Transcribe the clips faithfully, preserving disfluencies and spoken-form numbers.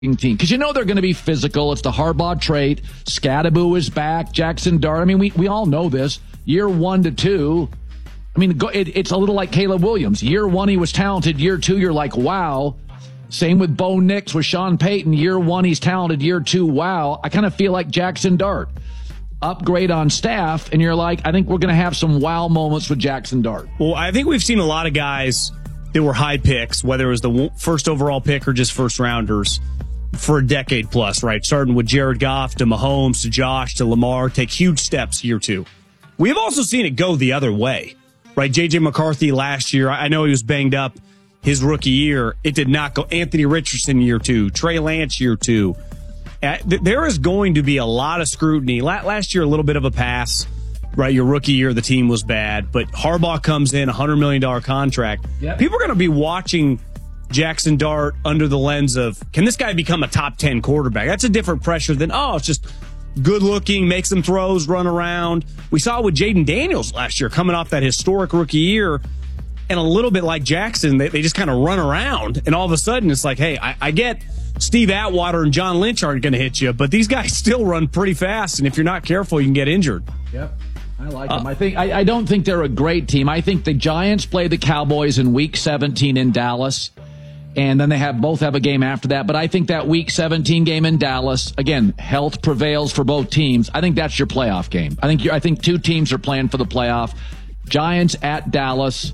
team because you know they're going to be physical. It's the Harbaugh trait. Scadaboo is back. Jackson Dart. I mean, we, we all know this. Year one to two. I mean, it, it's a little like Caleb Williams. Year one, he was talented. Year two, you're like, wow. Same with Bo Nix with Sean Payton. Year one, he's talented. Year two, wow. I kind of feel like Jackson Dart. Upgrade on staff, and you're like, I think we're going to have some wow moments with Jackson Dart. Well, I think we've seen a lot of guys that were high picks, whether it was the first overall pick or just first rounders, for a decade plus, right? Starting with Jared Goff to Mahomes to Josh to Lamar, take huge steps year two. We've also seen it go the other way, right? J J McCarthy last year, I know he was banged up his rookie year. It did not go. Anthony Richardson year two, Trey Lance year two. Uh, th- there is going to be a lot of scrutiny. La- last year, a little bit of a pass, right? Your rookie year, the team was bad, but Harbaugh comes in, a one hundred million dollars contract. Yep. People are going to be watching Jackson Dart under the lens of, can this guy become a top ten quarterback? That's a different pressure than, oh, it's just good looking, make some throws, run around. We saw it with Jaden Daniels last year, coming off that historic rookie year. And a little bit like Jackson, they, they just kind of run around. And all of a sudden, it's like, hey, I, I get Steve Atwater and John Lynch aren't going to hit you, but these guys still run pretty fast. And if you're not careful, you can get injured. Yep. I like uh, them. I think I, I don't think they're a great team. I think the Giants play the Cowboys in week seventeen in Dallas. And then they have both have a game after that. But I think that week seventeen game in Dallas, again, health prevails for both teams. I think that's your playoff game. I think you're, I think two teams are playing for the playoff. Giants at Dallas.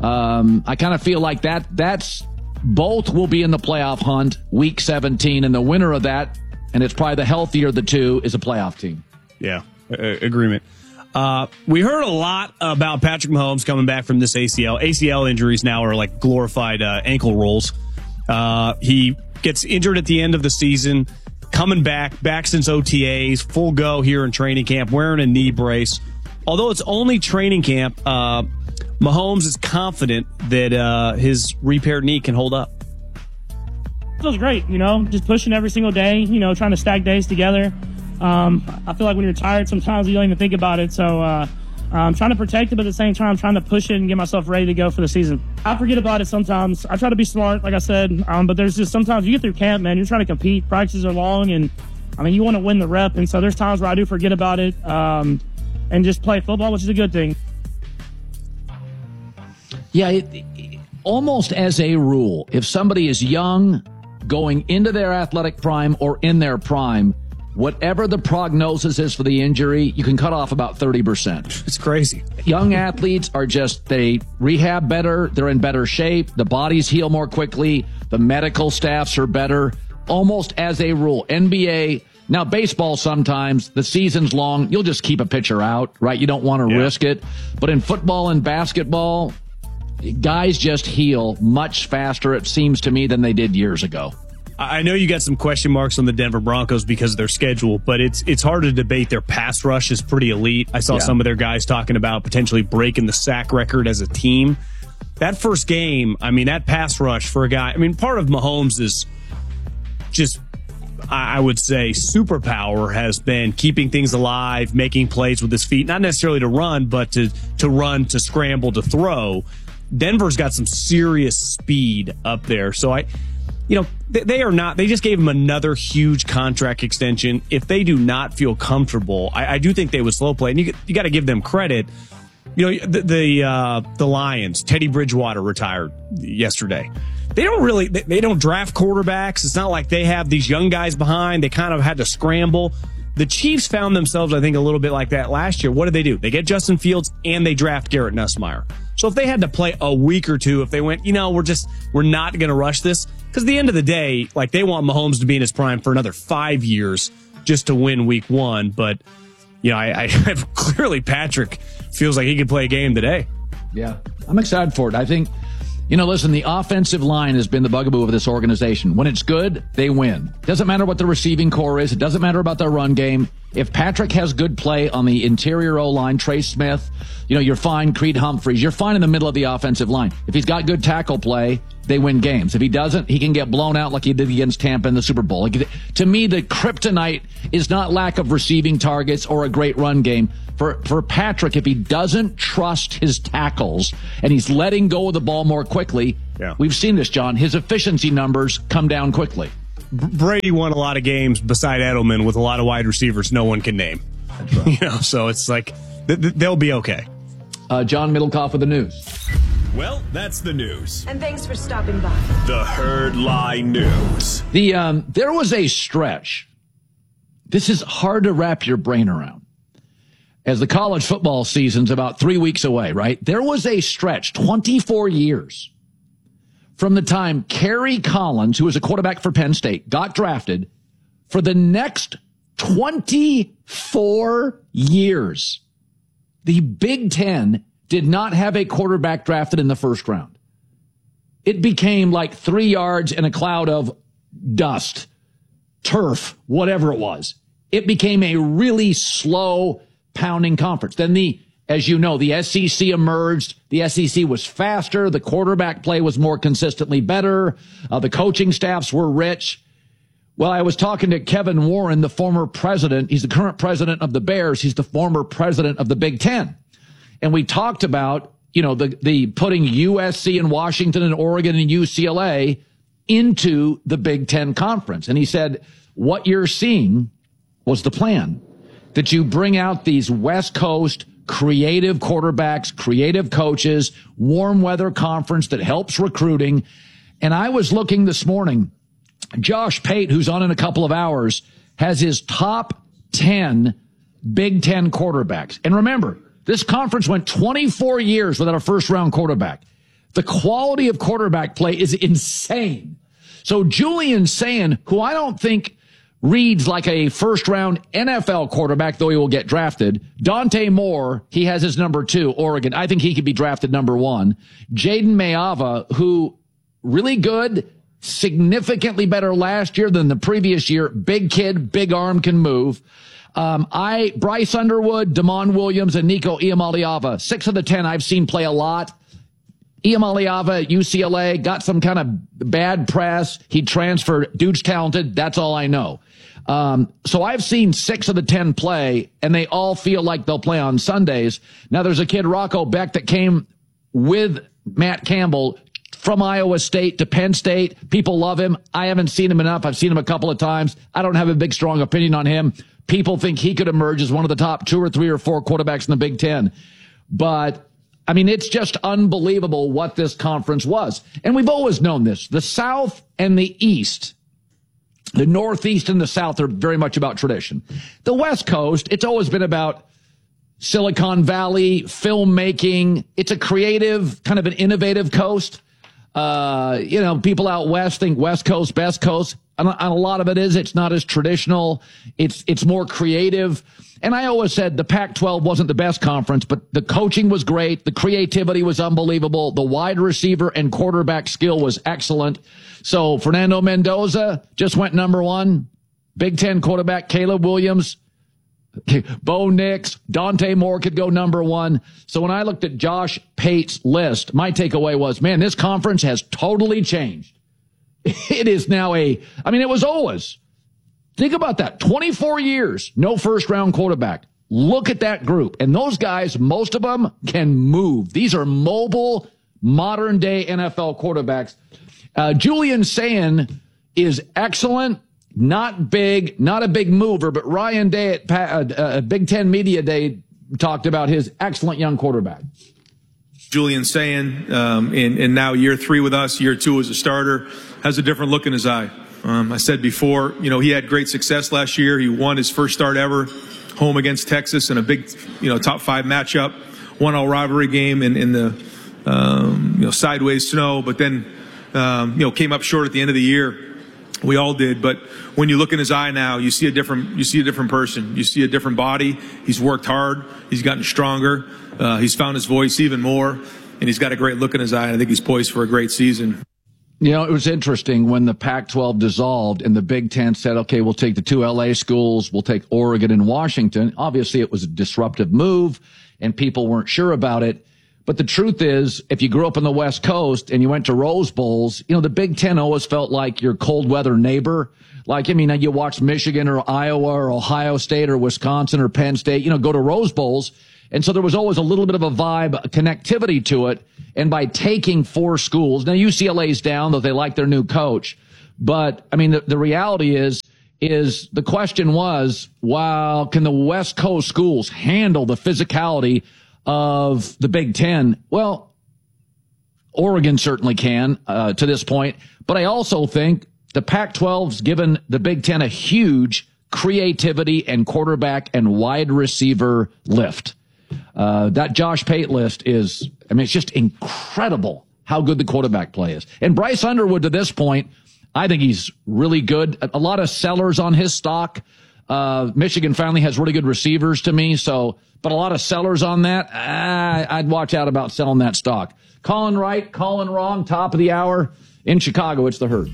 Um, I kind of feel like that that's both will be in the playoff hunt week seventeen, and the winner of that, and it's probably the healthier of the two, is a playoff team. Yeah, uh, agreement. Uh, we heard a lot about Patrick Mahomes coming back from this A C L. A C L injuries now are like glorified uh, ankle rolls. Uh, he gets injured at the end of the season, coming back, back since O T As, full go here in training camp, wearing a knee brace. Although it's only training camp, uh, Mahomes is confident that uh, his repaired knee can hold up. Feels great, you know, just pushing every single day, you know, trying to stack days together. Um, I feel like when you're tired, sometimes you don't even think about it. So uh, I'm trying to protect it, but at the same time, I'm trying to push it and get myself ready to go for the season. I forget about it sometimes. I try to be smart, like I said, um, but there's just sometimes you get through camp, man, you're trying to compete. Practices are long, and, I mean, you want to win the rep. And so there's times where I do forget about it um, and just play football, which is a good thing. Yeah, it, it, almost as a rule, if somebody is young, going into their athletic prime or in their prime, whatever the prognosis is for the injury, you can cut off about thirty percent. It's crazy. Young athletes are just, they rehab better, they're in better shape, the bodies heal more quickly, the medical staffs are better, almost as a rule. N B A, now baseball sometimes, the season's long, you'll just keep a pitcher out, right? You don't want to yeah. risk it. But in football and basketball, guys just heal much faster, it seems to me, than they did years ago. I know you got some question marks on the Denver Broncos because of their schedule, but it's it's hard to debate. Their pass rush is pretty elite. I saw yeah. some of their guys talking about potentially breaking the sack record as a team. That first game, I mean, that pass rush for a guy, I mean, part of Mahomes is just, I would say, superpower has been keeping things alive, making plays with his feet, not necessarily to run, but to to run, to scramble, to throw. Denver's got some serious speed up there. So I, you know, they, they are not, they just gave him another huge contract extension. If they do not feel comfortable, I, I do think they would slow play. And you, you got to give them credit. You know, the, the, uh, the Lions, Teddy Bridgewater retired yesterday. They don't really, they, they don't draft quarterbacks. It's not like they have these young guys behind. They kind of had to scramble. The Chiefs found themselves, I think, a little bit like that last year. What did they do? They get Justin Fields and they draft Garrett Nussmeier. So if they had to play a week or two, if they went, you know, we're just, we're not going to rush this. Because at the end of the day, like, they want Mahomes to be in his prime for another five years just to win week one. But, you know, I, I clearly Patrick feels like he could play a game today. Yeah, I'm excited for it. I think, you know, listen, the offensive line has been the bugaboo of this organization. When it's good, they win. Doesn't matter what the receiving core is. It doesn't matter about their run game. If Patrick has good play on the interior O-line, Trey Smith, you know, you're fine. Creed Humphreys, you're fine in the middle of the offensive line. If he's got good tackle play, they win games. If he doesn't, he can get blown out like he did against Tampa in the Super Bowl. Like, to me, the kryptonite is not lack of receiving targets or a great run game. For, for Patrick, if he doesn't trust his tackles and he's letting go of the ball more quickly, yeah. we've seen this, John, his efficiency numbers come down quickly. Brady won a lot of games beside Edelman with a lot of wide receivers no one can name. That's right. You know, so it's like th- th- they'll be okay. Uh, John Middlecoff with the news. Well, that's the news. And thanks for stopping by. The Herd Lie News. The um, there was a stretch. This is hard to wrap your brain around. As the college football season's about three weeks away, right? There was a stretch, twenty-four years, from the time Kerry Collins, who was a quarterback for Penn State, got drafted, for the next twenty-four years. The Big Ten did not have a quarterback drafted in the first round. It became like three yards in a cloud of dust, turf, whatever it was. It became a really slow pounding conference. Then the, as you know, the S E C emerged. The S E C was faster. The quarterback play was more consistently better. Uh, the coaching staffs were rich. Well, I was talking to Kevin Warren, the former president. He's the current president of the Bears. He's the former president of the Big Ten. And we talked about, you know, the, the putting U S C and Washington and Oregon and U C L A into the Big Ten Conference. And he said, what you're seeing was the plan, that you bring out these West Coast creative quarterbacks, creative coaches, warm weather conference that helps recruiting. And I was looking this morning, Josh Pate, who's on in a couple of hours, has his top ten Big Ten quarterbacks. And remember, this conference went twenty-four years without a first-round quarterback. The quality of quarterback play is insane. So Julian Sayin, who I don't think reads like a first-round N F L quarterback, though he will get drafted. Dante Moore, he has his number two, Oregon. I think he could be drafted number one. Jaden Mayava, who really good, significantly better last year than the previous year. Big kid, big arm, can move. Um, I, Bryce Underwood, Damon Williams, and Nico Iamaleava. Six of the ten I've seen play a lot. Iamaleava at U C L A got some kind of bad press. He transferred. Dude's talented. That's all I know. Um, so I've seen six of the ten play, and they all feel like they'll play on Sundays. Now there's a kid, Rocco Beck, that came with Matt Campbell from Iowa State to Penn State. People love him. I haven't seen him enough. I've seen him a couple of times. I don't have a big, strong opinion on him. People think he could emerge as one of the top two or three or four quarterbacks in the Big Ten. But, I mean, it's just unbelievable what this conference was. And we've always known this. The South and the East, the Northeast and the South, are very much about tradition. The West Coast, it's always been about Silicon Valley, filmmaking. It's a creative, kind of an innovative coast. Uh, you know, people out west think West Coast, best coast. And a lot of it is, it's not as traditional. It's, it's more creative. And I always said the Pac twelve wasn't the best conference, but the coaching was great. The creativity was unbelievable. The wide receiver and quarterback skill was excellent. So Fernando Mendoza just went number one. Big Ten quarterback Caleb Williams, Bo Nix, Dante Moore could go number one. So when I looked at Josh Pate's list, my takeaway was, man, this conference has totally changed. It is now a, I mean, it was always, think about that, twenty-four years, no first-round quarterback. Look at that group. And those guys, most of them can move. These are mobile, modern-day N F L quarterbacks. Uh, Julian Sayin is excellent, not big, not a big mover, but Ryan Day at uh, uh, Big Ten Media Day talked about his excellent young quarterback. Julian Sayin, um, in, in now year three with us, year two as a starter, has a different look in his eye. Um, I said before, you know, he had great success last year. He won his first start ever home against Texas in a big, you know, top five matchup, won a rivalry game in, in the, um, you know, sideways snow, but then, um, you know, came up short at the end of the year. We all did, but when you look in his eye now, you see a different, you see a different person. You see a different body. He's worked hard. He's gotten stronger. Uh, he's found his voice even more, and he's got a great look in his eye. And I think he's poised for a great season. You know, it was interesting when the Pac twelve dissolved and the Big Ten said, okay, we'll take the two L A schools. We'll take Oregon and Washington. Obviously, it was a disruptive move, and people weren't sure about it. But the truth is, if you grew up on the West Coast and you went to Rose Bowls, you know, the Big Ten always felt like your cold weather neighbor. Like, I mean, you watch Michigan or Iowa or Ohio State or Wisconsin or Penn State, you know, go to Rose Bowls. And so there was always a little bit of a vibe, a connectivity to it. And by taking four schools, now U C L A's down, though they like their new coach. But, I mean, the, the reality is, is the question was, well, can the West Coast schools handle the physicality of the Big Ten? Well, Oregon certainly can uh, to this point. But I also think the Pac twelve's given the Big Ten a huge creativity and quarterback and wide receiver lift. Uh, that Josh Pate list is, I mean, it's just incredible how good the quarterback play is. And Bryce Underwood, to this point, I think he's really good. A, a lot of sellers on his stock. Uh, Michigan finally has really good receivers to me. So, but a lot of sellers on that. Ah, I'd watch out about selling that stock. Calling right, calling wrong, top of the hour in Chicago. It's the Herd.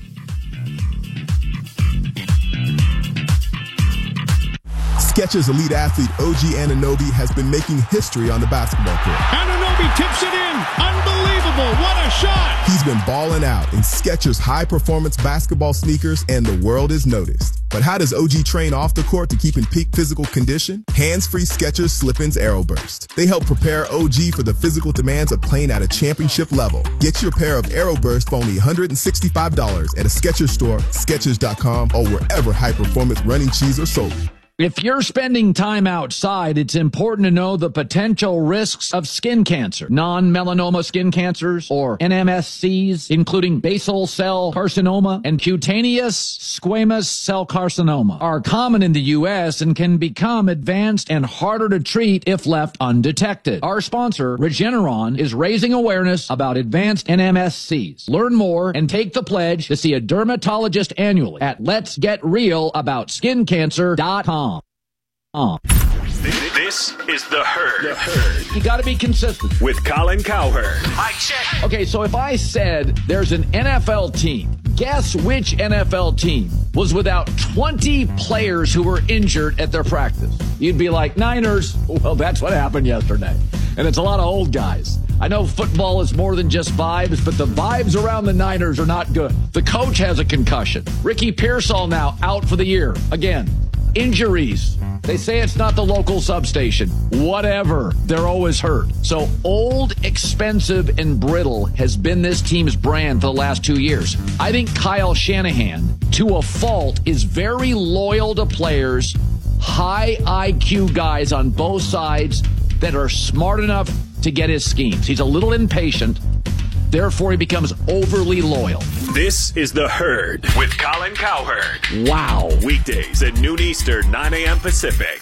Skechers elite athlete O G Anunoby has been making history on the basketball court. Anunoby tips it in. Unbelievable. What a shot. He's been balling out in Skechers high-performance basketball sneakers, and the world is noticed. But how does O G train off the court to keep in peak physical condition? Hands-free Skechers Slip-ins Aeroburst. They help prepare O G for the physical demands of playing at a championship level. Get your pair of Aeroburst for only one hundred sixty-five dollars at a Skechers store, Skechers dot com, or wherever high-performance running shoes are sold. If you're spending time outside, it's important to know the potential risks of skin cancer. Non-melanoma skin cancers, or N M S Cs, including basal cell carcinoma and cutaneous squamous cell carcinoma, are common in the U S and can become advanced and harder to treat if left undetected. Our sponsor, Regeneron, is raising awareness about advanced N M S Cs. Learn more and take the pledge to see a dermatologist annually at lets get real about skin cancer dot com. Uh. This is The Herd. The Herd. You got to be consistent. With Colin Cowherd. I check. Okay, so if I said there's an N F L team, guess which N F L team was without twenty players who were injured at their practice? You'd be like, Niners. Well, that's what happened yesterday. And it's a lot of old guys. I know football is more than just vibes, but the vibes around the Niners are not good. The coach has a concussion. Ricky Pearsall now out for the year. Again, injuries. They say it's not the local substation. Whatever. They're always hurt. So old, expensive, and brittle has been this team's brand for the last two years. I think Kyle Shanahan, to a fault, is very loyal to players, high I Q guys on both sides that are smart enough to get his schemes. He's a little impatient. Therefore, he becomes overly loyal. This is The Herd with Colin Cowherd. Wow. Weekdays at noon Eastern, nine a.m. Pacific.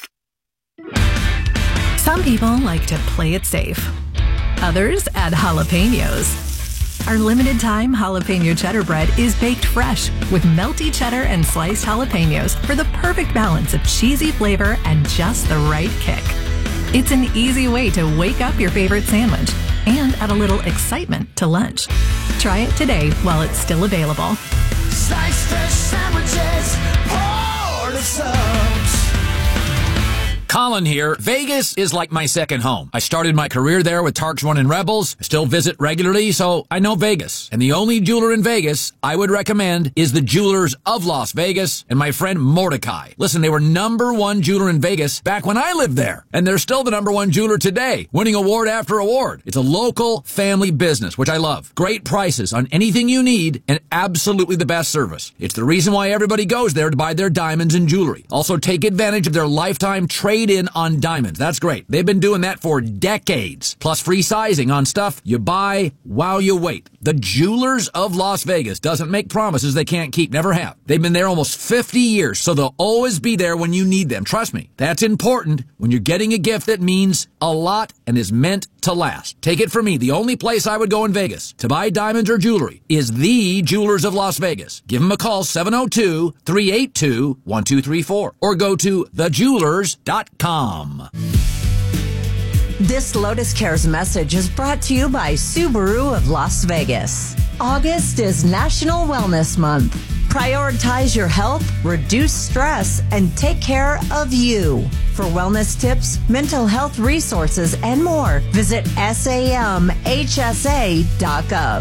Some people like to play it safe. Others add jalapenos. Our limited time jalapeno cheddar bread is baked fresh with melty cheddar and sliced jalapenos for the perfect balance of cheesy flavor and just the right kick. It's an easy way to wake up your favorite sandwich and add a little excitement to lunch. Try it today while it's still available. Slice fresh sandwiches, pour the subs. Colin here. Vegas is like my second home. I started my career there with Tarks One and Rebels. I still visit regularly, so I know Vegas. And the only jeweler in Vegas I would recommend is the Jewelers of Las Vegas and my friend Mordecai. Listen, they were number one jeweler in Vegas back when I lived there. And they're still the number one jeweler today, winning award after award. It's a local family business, which I love. Great prices on anything you need and absolutely the best service. It's the reason why everybody goes there to buy their diamonds and jewelry. Also, take advantage of their lifetime trade in on diamonds. That's great. They've been doing that for decades. Plus free sizing on stuff you buy while you wait. The Jewelers of Las Vegas doesn't make promises they can't keep. Never have. They've been there almost fifty years, so they'll always be there when you need them. Trust me. That's important when you're getting a gift that means a lot and is meant to last. Take it from me. The only place I would go in Vegas to buy diamonds or jewelry is the Jewelers of Las Vegas. Give them a call, seven oh two, three eight two, one two three four, or go to the jewelers dot com. This Lotus Cares message is brought to you by Subaru of Las Vegas. August is National Wellness Month. Prioritize your health, reduce stress, and take care of you. For wellness tips, mental health resources, and more, visit sam h s a dot gov.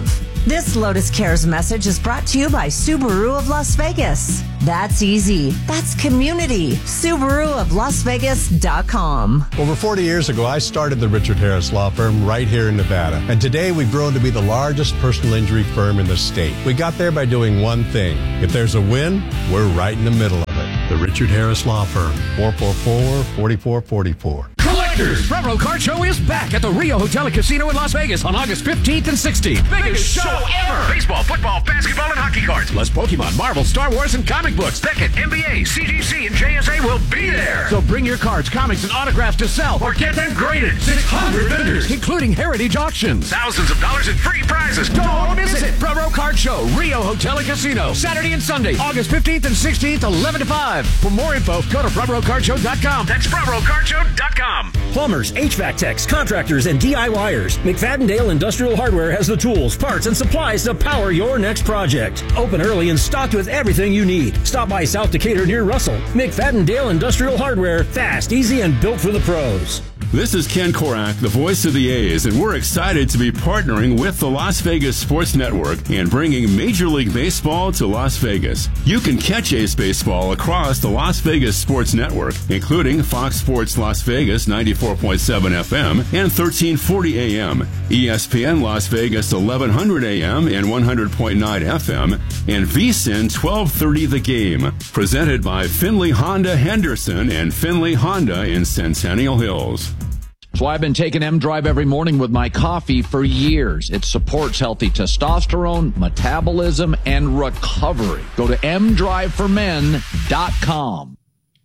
This Lotus Cares message is brought to you by Subaru of Las Vegas. That's easy. That's community. Subaru of Las Vegas dot com. Over forty years ago, I started the Richard Harris Law Firm right here in Nevada. And today we've grown to be the largest personal injury firm in the state. We got there by doing one thing. If there's a win, we're right in the middle of it. The Richard Harris Law Firm, four four four, four four four four. Collectors, Front Row Card Show is back at the Rio Hotel and Casino in Las Vegas on August fifteenth and sixteenth. Biggest, Biggest show ever! Baseball, football, basketball, and hockey cards, plus Pokemon, Marvel, Star Wars, and comic books. Beckett, N B A, C G C, and J S A will be there. So bring your cards, comics, and autographs to sell or get them graded. six hundred vendors, including Heritage Auctions. Thousands of dollars in free prizes. Don't miss it. Front Row Card Show, Rio Hotel and Casino, Saturday and Sunday, August fifteenth and sixteenth, eleven to five. For more info, go to front row card show dot com. That's front row card show dot com. Plumbers, H V A C techs, contractors, and D I Y ers. McFadden-Dale Industrial Hardware has the tools, parts, and supplies to power your next project. Open early and stocked with everything you need. Stop by South Decatur near Russell. McFadden-Dale Industrial Hardware. Fast, easy, and built for the pros. This is Ken Korak, the voice of the A's, and we're excited to be partnering with the Las Vegas Sports Network and bringing Major League Baseball to Las Vegas. You can catch A's baseball across the Las Vegas Sports Network, including Fox Sports Las Vegas ninety-four point seven F M and thirteen forty A M, E S P N Las Vegas eleven hundred A M and one hundred point nine F M, and V S I N twelve thirty The Game. Presented by Finley Honda Henderson and Finley Honda in Centennial Hills. That's why I've been taking M-Drive every morning with my coffee for years. It supports healthy testosterone, metabolism, and recovery. Go to m drive for men dot com.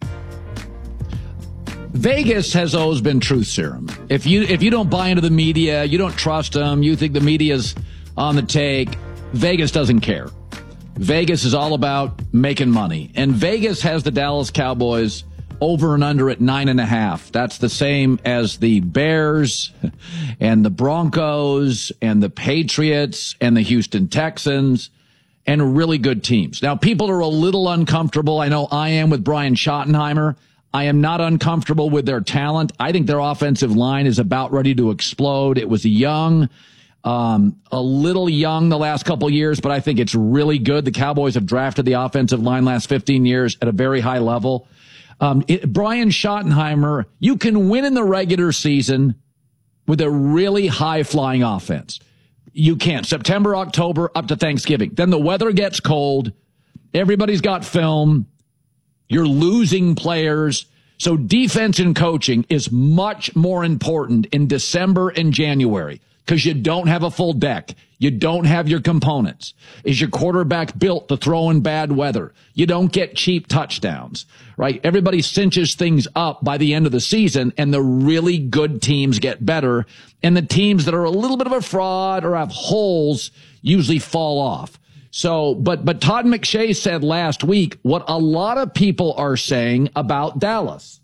Vegas has always been truth serum. If you if you don't buy into the media, you don't trust them, you think the media's on the take, Vegas doesn't care. Vegas is all about making money. And Vegas has the Dallas Cowboys over and under at nine and a half. That's the same as the Bears and the Broncos and the Patriots and the Houston Texans and really good teams. Now, people are a little uncomfortable. I know I am with Brian Schottenheimer. I am not uncomfortable with their talent. I think their offensive line is about ready to explode. It was young, um, a little young the last couple of years, but I think it's really good. The Cowboys have drafted the offensive line last fifteen years at a very high level. Um, it, Brian Schottenheimer, you can win in the regular season with a really high-flying offense. You can't. September, October, up to Thanksgiving. Then the weather gets cold. Everybody's got film. You're losing players. So defense and coaching is much more important in December and January because you don't have a full deck. You don't have your components. Is your quarterback built to throw in bad weather? You don't get cheap touchdowns, right? Everybody cinches things up by the end of the season, and the really good teams get better, and the teams that are a little bit of a fraud or have holes usually fall off. So, but, but Todd McShay said last week what a lot of people are saying about Dallas.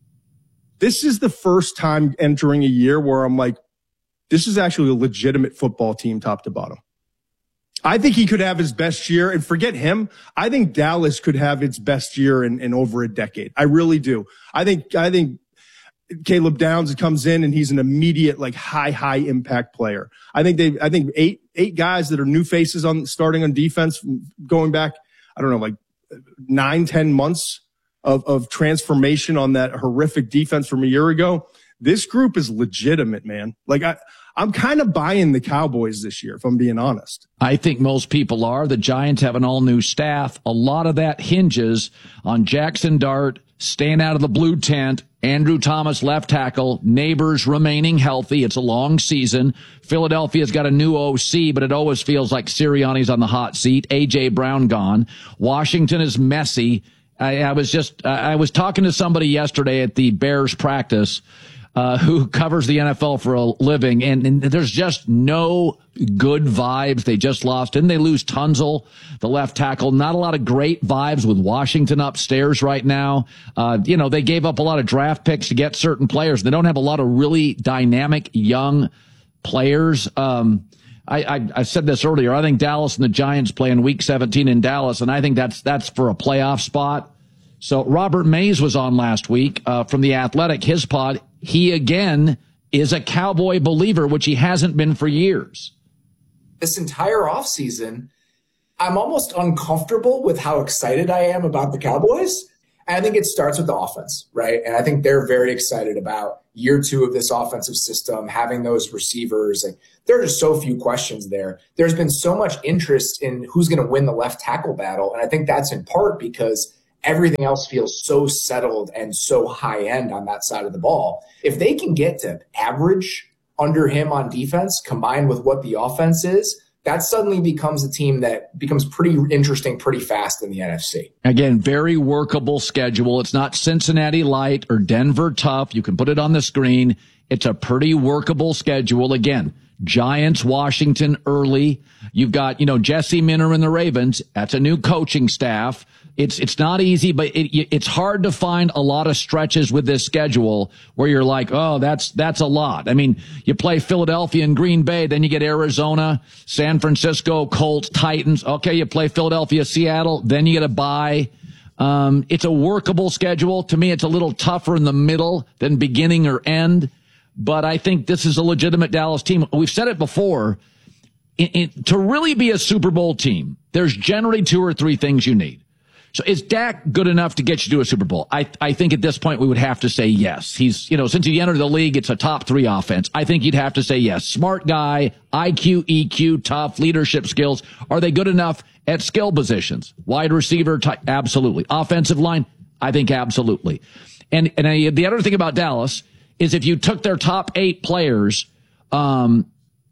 This is the first time entering a year where I'm like, this is actually a legitimate football team top to bottom. I think he could have his best year, and forget him. I think Dallas could have its best year in, in over a decade. I really do. I think, I think Caleb Downs comes in and he's an immediate, like high, high impact player. I think they, I think eight, eight guys that are new faces on starting on defense going back, I don't know, like nine, ten months of, of transformation on that horrific defense from a year ago. This group is legitimate, man. Like I, I'm kind of buying the Cowboys this year, if I'm being honest. I think most people are. The Giants have an all-new staff. A lot of that hinges on Jackson Dart staying out of the blue tent, Andrew Thomas left tackle, Neighbors remaining healthy. It's a long season. Philadelphia's got a new O C, but it always feels like Sirianni's on the hot seat. A J Brown gone. Washington is messy. I, I was just, I was talking to somebody yesterday at the Bears practice Uh, who covers the N F L for a living, and, and there's just no good vibes. They just lost. Didn't they lose Tunzel, the left tackle? Not a lot of great vibes with Washington upstairs right now. Uh, you know, they gave up a lot of draft picks to get certain players. They don't have a lot of really dynamic young players. Um, I, I, I said this earlier. I think Dallas and the Giants play in week seventeen in Dallas, and I think that's, that's for a playoff spot. So Robert Mays was on last week, uh, from The Athletic, his pod. He, again, is a Cowboy believer, which he hasn't been for years. this entire offseason, I'm almost uncomfortable with how excited I am about the Cowboys. And I think it starts with the offense, right? And I think they're very excited about year two of this offensive system, having those receivers. And there are just so few questions there. There's been so much interest in who's going to win the left tackle battle. And I think that's in part because everything else feels so settled and so high end on that side of the ball. If they can get to average under him on defense combined with what the offense is, that suddenly becomes a team that becomes pretty interesting pretty fast in the N F C. Again, very workable schedule. It's not Cincinnati light or Denver tough. You can put it on the screen. It's a pretty workable schedule. Again, Giants, Washington early. You've got, you know, Jesse Minter and the Ravens. That's a new coaching staff. It's it's not easy, but it, it's hard to find a lot of stretches with this schedule where you're like, oh, that's that's a lot. I mean, you play Philadelphia and Green Bay, then you get Arizona, San Francisco, Colts, Titans. Okay, you play Philadelphia, Seattle, then you get a bye. Um, it's a workable schedule. To me, it's a little tougher in the middle than beginning or end, but I think this is a legitimate Dallas team. We've said it before. It, it, to really be a Super Bowl team, there's generally two or three things you need. So is Dak good enough to get you to a Super Bowl? I, I think at this point we would have to say yes. He's, you know, since he entered the league, it's a top three offense. I think you'd have to say yes. Smart guy, I Q, E Q, tough, leadership skills. Are they good enough at skill positions? Wide receiver, type, absolutely. Offensive line, I think absolutely. And, and I, the other thing about Dallas is if you took their top eight players, um,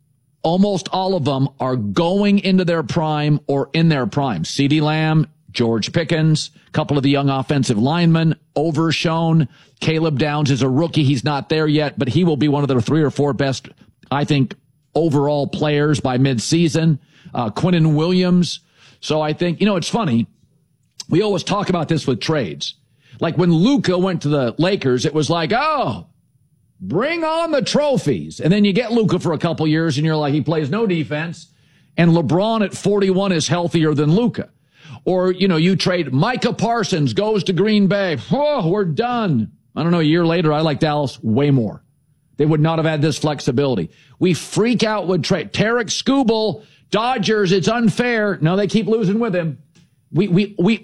almost all of them are going into their prime or in their prime. CeeDee Lamb, George Pickens, a couple of the young offensive linemen, Overshown. Caleb Downs is a rookie. He's not there yet, but he will be one of the three or four best, I think, overall players by midseason. Uh, Quinnen Williams. So I think, you know, it's funny. We always talk about this with trades. Like when Luka went to the Lakers, it was like, oh, bring on the trophies. And then you get Luka for a couple years and you're like, he plays no defense. And LeBron at forty-one is healthier than Luka. Or, you know, you trade Micah Parsons, goes to Green Bay. Oh, we're done. I don't know, a year later, I like Dallas way more. They would not have had this flexibility. We freak out with trade. Tarek Skubal, Dodgers, it's unfair. No, they keep losing with him. We, we, we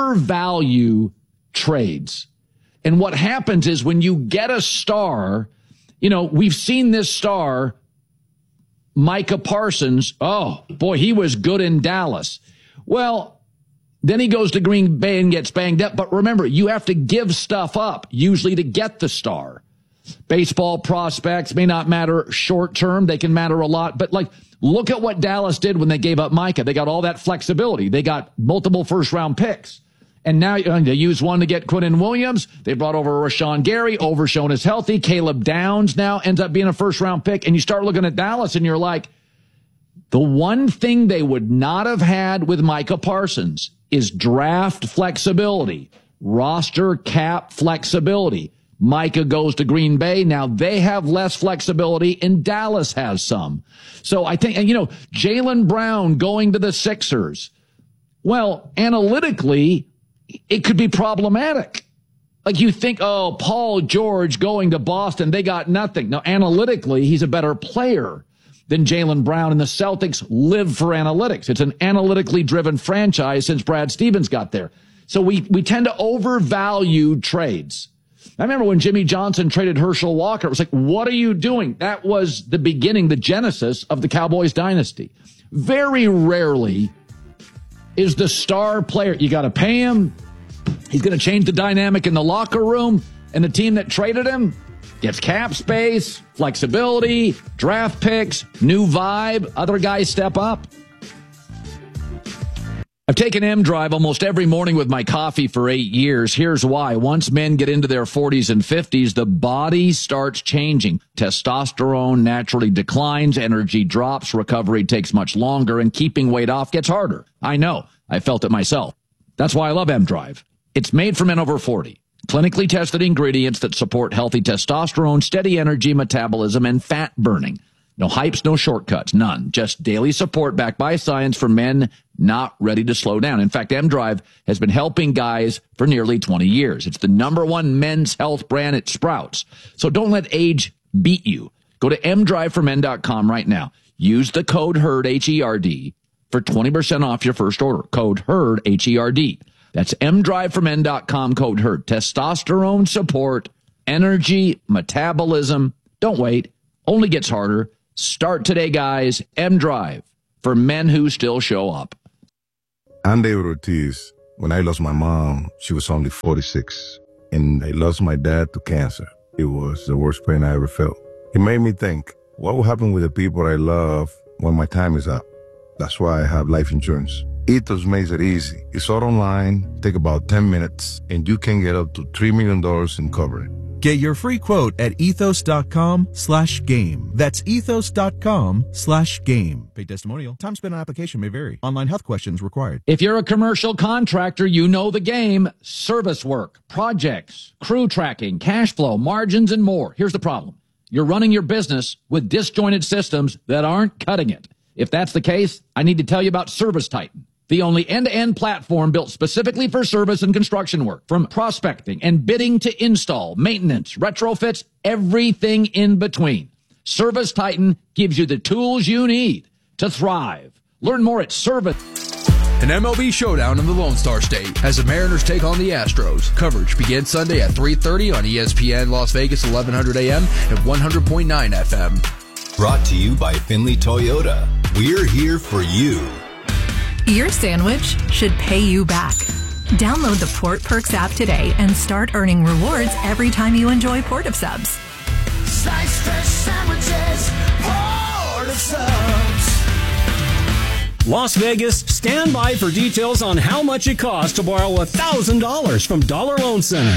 overvalue trades. And what happens is when you get a star, you know, we've seen this star, Micah Parsons. Oh, boy, he was good in Dallas. Well, then he goes to Green Bay and gets banged up. But remember, you have to give stuff up, usually to get the star. Baseball prospects may not matter short term. They can matter a lot. But, like, look at what Dallas did when they gave up Micah. They got all that flexibility. They got multiple first-round picks. And now they use one to get Quinnen Williams. They brought over Rashawn Gary. Overshown is healthy. Caleb Downs now ends up being a first-round pick. And you start looking at Dallas, and you're like, the one thing they would not have had with Micah Parsons is draft flexibility, roster cap flexibility. Micah goes to Green Bay. Now they have less flexibility and Dallas has some. So I think, and you know, Jaylen Brown going to the Sixers. Well, analytically, it could be problematic. Like you think, oh, Paul George going to Boston, they got nothing. Now, analytically, he's a better player than Jaylen Brown, and the Celtics live for analytics. It's an analytically driven franchise since Brad Stevens got there. So we, we tend to overvalue trades. I remember when Jimmy Johnson traded Herschel Walker, it was like, what are you doing? That was the beginning, the genesis of the Cowboys dynasty. Very rarely is the star player, you got to pay him. He's going to change the dynamic in the locker room, and the team that traded him gets cap space, flexibility, draft picks, new vibe. Other guys step up. I've taken M-Drive almost every morning with my coffee for eight years. Here's why. Once men get into their forties and fifties, the body starts changing. Testosterone naturally declines, energy drops, recovery takes much longer, and keeping weight off gets harder. I know. I felt it myself. That's why I love M-Drive. It's made for men over forty. Clinically tested ingredients that support healthy testosterone, steady energy, metabolism, and fat burning. No hypes, no shortcuts, none. Just daily support backed by science for men not ready to slow down. In fact, M-Drive has been helping guys for nearly twenty years. It's the number one men's health brand at Sprouts. So don't let age beat you. Go to m drive for men dot com right now. Use the code HERD, H E R D, for twenty percent off your first order. Code HERD, H E R D. That's m drive for men dot com, code HERD. Testosterone support, energy, metabolism. Don't wait. Only gets harder. Start today, guys. M-Drive, for men who still show up. I'm David Ortiz. When I lost my mom, she was only forty-six. And I lost my dad to cancer. It was the worst pain I ever felt. It made me think, what will happen with the people I love when my time is up? That's why I have life insurance. Ethos makes it easy. It's all online, take about ten minutes, and you can get up to three million dollars in coverage. Get your free quote at ethos.com slash game. That's ethos.com slash game. Paid testimonial. Time spent on application may vary. Online health questions required. If you're a commercial contractor, you know the game. Service work, projects, crew tracking, cash flow, margins, and more. Here's the problem. You're running your business with disjointed systems that aren't cutting it. If that's the case, I need to tell you about ServiceTitan, the only end-to-end platform built specifically for service and construction work. From prospecting and bidding to install, maintenance, retrofits, everything in between. ServiceTitan gives you the tools you need to thrive. Learn more at Service. An M L B showdown in the Lone Star State as the Mariners take on the Astros. Coverage begins Sunday at three thirty on E S P N Las Vegas, eleven hundred A M and one hundred point nine F M. Brought to you by Finley Toyota. We're here for you. Your sandwich should pay you back. Download the Port Perks app today and start earning rewards every time you enjoy Port of Subs. Slice fresh sandwiches, Port of Subs. Las Vegas, stand by for details on how much it costs to borrow one thousand dollars from Dollar Loan Center.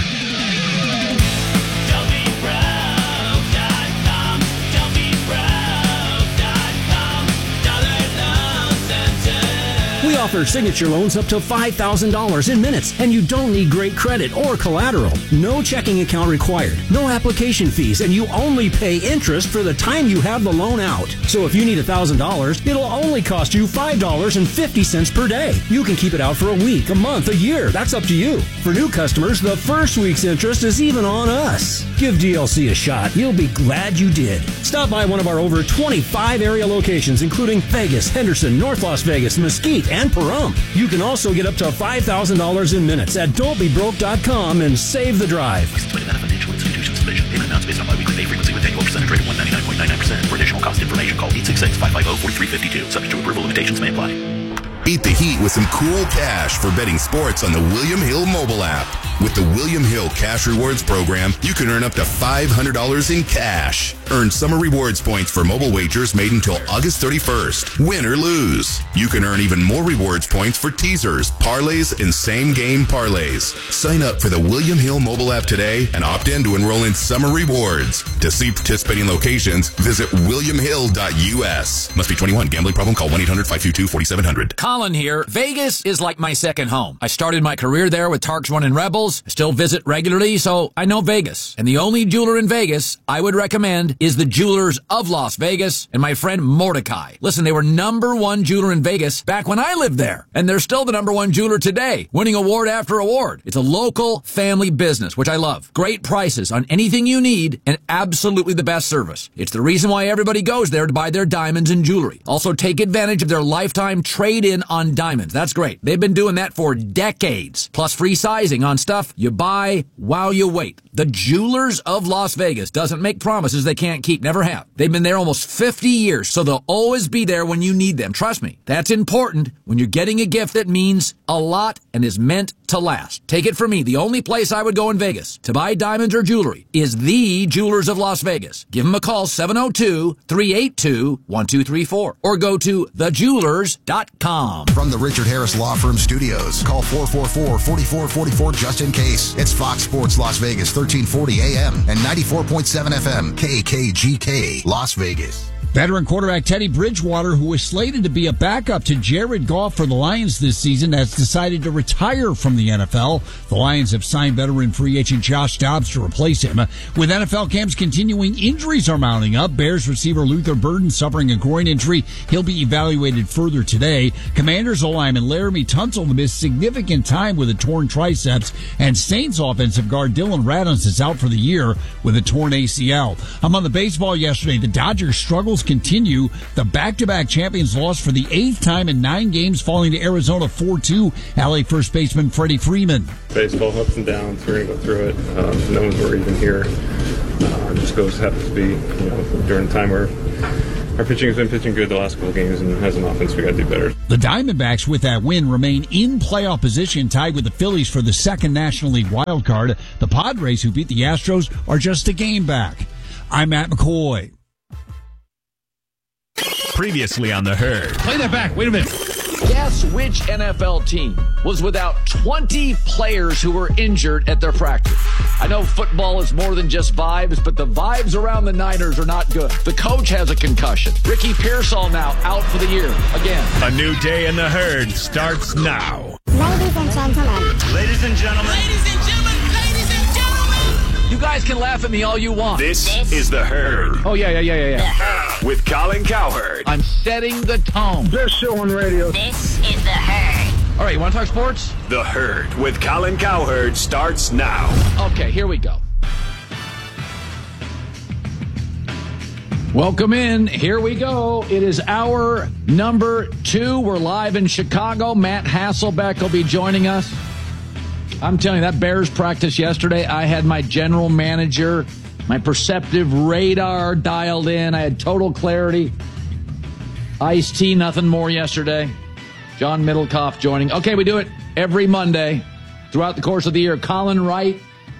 We offer signature loans up to five thousand dollars in minutes, and you don't need great credit or collateral. No checking account required, no application fees, and you only pay interest for the time you have the loan out. So if you need one thousand dollars, it'll only cost you five dollars and fifty cents per day. You can keep it out for a week, a month, a year. That's up to you. For new customers, the first week's interest is even on us. Give D L C a shot. You'll be glad you did. Stop by one of our over twenty-five area locations, including Vegas, Henderson, North Las Vegas, Mesquite, and Pahrump. You can also get up to five thousand dollars in minutes at don't be broke dot com and save the drive. Financial institutions division. Payment amounts based on biweekly pay frequency with annual percentage rate of one ninety-nine point nine nine percent. For additional cost information, call eight six six, five five zero, four three five two. Subject to approval, limitations may apply. Beat the heat with some cool cash for betting sports on the William Hill mobile app. With the William Hill Cash Rewards program, you can earn up to five hundred dollars in cash. Earn summer rewards points for mobile wagers made until August thirty-first. Win or lose. You can earn even more rewards points for teasers, parlays, and same-game parlays. Sign up for the William Hill mobile app today and opt in to enroll in summer rewards. To see participating locations, visit william hill dot u s. Must be twenty-one. Gambling problem? Call one eight hundred, five two two, four seven zero zero. Colin here. Vegas is like my second home. I started my career there with Tarks One and Rebels. I still visit regularly, so I know Vegas. And the only jeweler in Vegas I would recommend is the Jewelers of Las Vegas and my friend Mordecai. Listen, they were number one jeweler in Vegas back when I lived there. And they're still the number one jeweler today, winning award after award. It's a local family business, which I love. Great prices on anything you need and absolutely the best service. It's the reason why everybody goes there to buy their diamonds and jewelry. Also, take advantage of their lifetime trade-in on diamonds. That's great. They've been doing that for decades. Plus free sizing on stuff you buy while you wait. The Jewelers of Las Vegas doesn't make promises they can't keep. Never have. They've been there almost fifty years, so they'll always be there when you need them. Trust me. That's important when you're getting a gift that means a lot and is meant to last. Take it from me. The only place I would go in Vegas to buy diamonds or jewelry is the Jewelers of Las Vegas. Give them a call, seven oh two, three eight two, one two three four, or go to the jewelers dot com. From the Richard Harris Law Firm Studios, call four four four, four four four four just in case. It's Fox Sports Las Vegas, thirteen forty A M and ninety-four point seven F M, K K G K, Las Vegas. Veteran quarterback Teddy Bridgewater, who was slated to be a backup to Jared Goff for the Lions this season, has decided to retire from the N F L. The Lions have signed veteran free agent Josh Dobbs to replace him. With N F L camps continuing, injuries are mounting up. Bears receiver Luther Burden suffering a groin injury. He'll be evaluated further today. Commanders O-lineman Laramie Tunsil missed significant time with a torn triceps. And Saints offensive guard Dylan Radunz is out for the year with a torn A C L. Among the baseball yesterday, the Dodgers struggles continue. The back-to-back champions lost for the eighth time in nine games, falling to Arizona four two. L A first baseman Freddie Freeman. Baseball ups and downs. We're going to go through it. Um, no one's we're even here. Uh, just goes happens to be, you know, during the time where our pitching has been pitching good the last couple of games, and as an offense, we got to do better. The Diamondbacks, with that win, remain in playoff position, tied with the Phillies for the second National League wild card. The Padres, who beat the Astros, are just a game back. I'm Matt McCoy. Previously on The Herd. Play that back. Wait a minute. Guess which N F L team was without twenty players who were injured at their practice? I know football is more than just vibes, but the vibes around the Niners are not good. The coach has a concussion. Ricky Pearsall now out for the year again. A new day in The Herd starts now. Ladies and gentlemen. Ladies and gentlemen. Ladies and gentlemen. Ladies and gentlemen. You guys can laugh at me all you want. This, this is The Herd. Oh, yeah, yeah, yeah, yeah, yeah. With Colin Cowherd. I'm setting the tone. Best show on radio. This is The Herd. All right, you want to talk sports? The Herd with Colin Cowherd starts now. Okay, here we go. Welcome in. Here we go. It is hour number two. We're live in Chicago. Matt Hasselbeck will be joining us. I'm telling you, that Bears practice yesterday, I had my general manager, my perceptive radar dialed in. I had total clarity. Ice-T, nothing more yesterday. John Middlecoff joining. Okay, we do it every Monday throughout the course of the year. Colin right,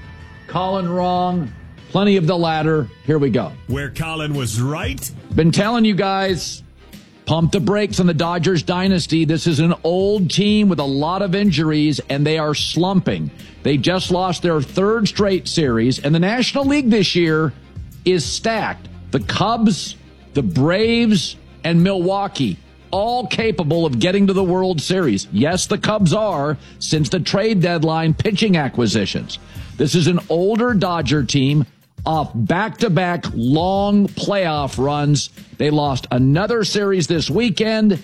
Colin wrong, plenty of the latter. Here we go. Where Colin was right. Been telling you guys, pump the brakes on the Dodgers dynasty. This is an old team with a lot of injuries, and they are slumping. They just lost their third straight series, and the National League this year is stacked. The Cubs, the Braves, and Milwaukee, all capable of getting to the World Series. Yes, the Cubs are, since the trade deadline pitching acquisitions. This is an older Dodger team off back-to-back long playoff runs. They lost another series this weekend.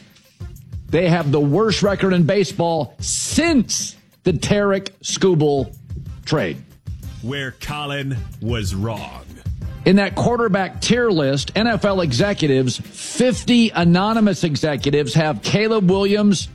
They have the worst record in baseball since the Tarek Skubal trade. Where Colin was wrong. In that quarterback tier list, N F L executives, fifty anonymous executives have Caleb Williams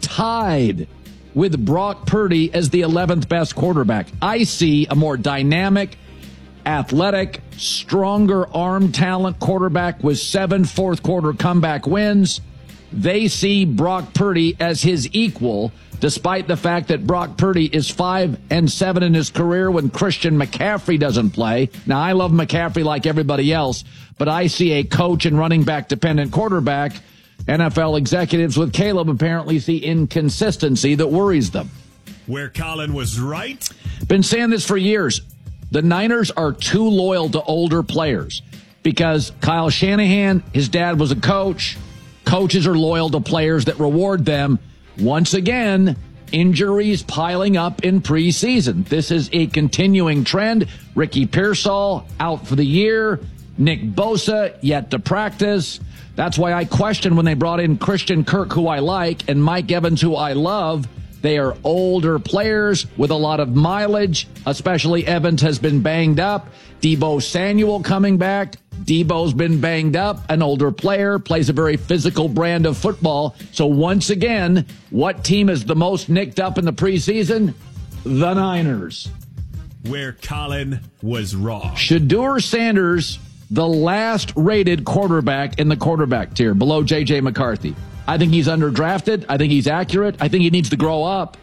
tied with Brock Purdy as the eleventh best quarterback. I see a more dynamic, athletic, stronger arm talent quarterback with seven fourth quarter comeback wins. They see Brock Purdy as his equal, despite the fact that Brock Purdy is five and seven in his career when Christian McCaffrey doesn't play. Now, I love McCaffrey like everybody else, but I see a coach and running back dependent quarterback. N F L executives with Caleb apparently see inconsistency that worries them. Where Colin was right. Been saying this for years. The Niners are too loyal to older players because Kyle Shanahan, his dad was a coach. Coaches are loyal to players that reward them. Once again, injuries piling up in preseason. This is a continuing trend. Ricky Pearsall out for the year. Nick Bosa yet to practice. That's why I question when they brought in Christian Kirk, who I like, and Mike Evans, who I love. They are older players with a lot of mileage, especially Evans has been banged up. Deebo Samuel coming back. Deebo's been banged up, an older player, plays a very physical brand of football. So once again, what team is the most nicked up in the preseason? The Niners. Where Colin was wrong. Shedeur Sanders, the last rated quarterback in the quarterback tier, below J J McCarthy. I think he's underdrafted. I think he's accurate. I think he needs to grow up.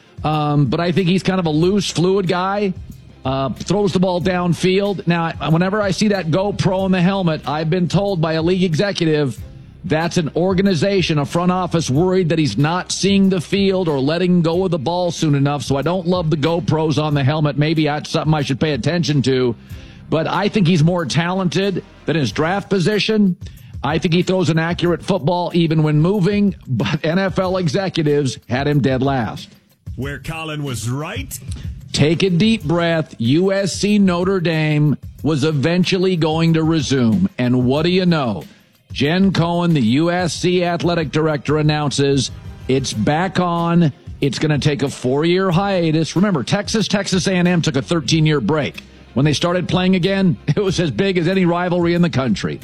Um, but I think he's kind of a loose, fluid guy. Uh, throws the ball downfield. Now, whenever I see that GoPro in the helmet, I've been told by a league executive that's an organization, a front office worried that he's not seeing the field or letting go of the ball soon enough. So I don't love the GoPros on the helmet. Maybe that's something I should pay attention to. But I think he's more talented than his draft position. I think he throws an accurate football even when moving. But N F L executives had him dead last. Where Colin was right. Take a deep breath. U S C Notre Dame was eventually going to resume. And what do you know? Jen Cohen, the U S C athletic director, announces it's back on. It's going to take a four-year hiatus. Remember, Texas, Texas A and M took a thirteen-year break. When they started playing again, it was as big as any rivalry in the country.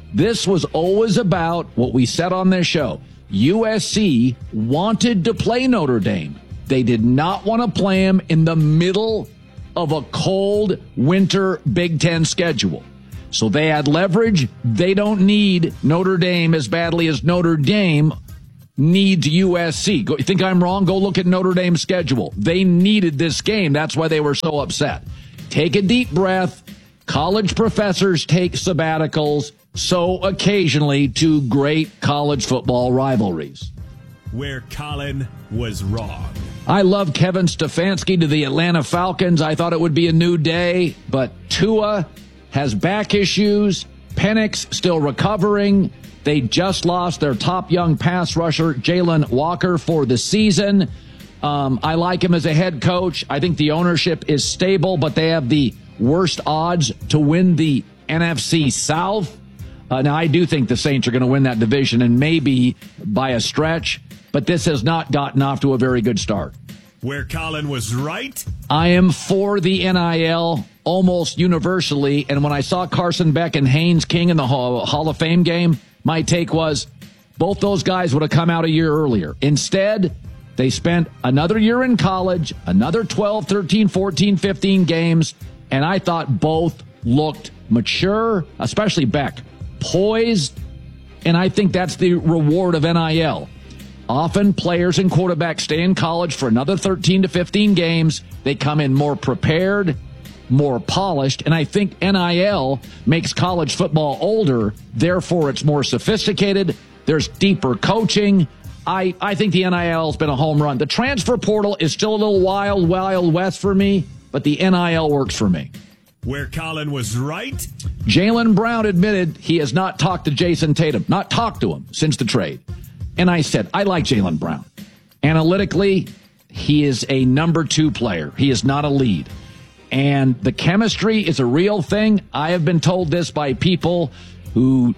This was always about what we said on this show. U S C wanted to play Notre Dame. They did not want to play them in the middle of a cold winter Big Ten schedule. So they had leverage. They don't need Notre Dame as badly as Notre Dame needs U S C. Go, you think I'm wrong? Go look at Notre Dame's schedule. They needed this game. That's why they were so upset. Take a deep breath. College professors take sabbaticals. So occasionally to great college football rivalries. Where Colin was wrong. I love Kevin Stefanski to the Atlanta Falcons. I thought it would be a new day, but Tua has back issues. Penix still recovering. They just lost their top young pass rusher, Jalen Walker, for the season. Um, I like him as a head coach. I think the ownership is stable, but they have the worst odds to win the N F C South. Uh, now, I do think the Saints are going to win that division, and maybe by a stretch, but this has not gotten off to a very good start. Where Colin was right. I am for the N I L almost universally, and when I saw Carson Beck and Haynes King in the Hall, Hall of Fame game, my take was both those guys would have come out a year earlier. Instead, they spent another year in college, another twelve, thirteen, fourteen, fifteen games, and I thought both looked mature, especially Beck. Poised, and I think that's the reward of N I L. Often players and quarterbacks stay in college for another thirteen to fifteen games. They come in more prepared, more polished, and I think N I L makes college football older. Therefore, it's more sophisticated. There's deeper coaching. I, I think the N I L has been a home run. The transfer portal is still a little wild, wild west for me, but the N I L works for me. Where Colin was right. Jaylen Brown admitted he has not talked to Jason Tatum, not talked to him since the trade. And I said, I like Jaylen Brown. Analytically, he is a number two player. He is not a lead. And the chemistry is a real thing. I have been told this by people who